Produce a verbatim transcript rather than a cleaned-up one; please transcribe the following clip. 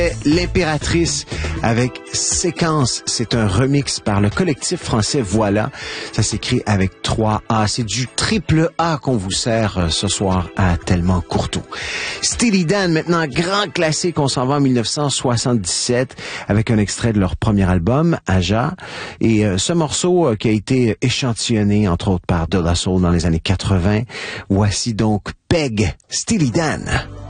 L'Impératrice avec Séquence, c'est un remix par le collectif français Voilà. Ça s'écrit avec trois A. C'est du triple A qu'on vous sert ce soir à Tellement Courteau. Steely Dan, maintenant, grand classique. On s'en va en dix-neuf cent soixante-dix-sept avec un extrait de leur premier album, Aja. Et euh, ce morceau euh, qui a été échantillonné, entre autres, par De La Soul dans les années quatre-vingts. Voici donc Peg, Steely Dan.